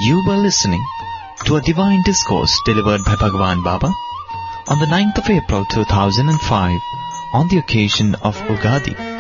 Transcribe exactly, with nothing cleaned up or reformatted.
You were listening to a divine discourse delivered by Bhagwan Baba on the ninth of April two thousand five on the occasion of Ugadi.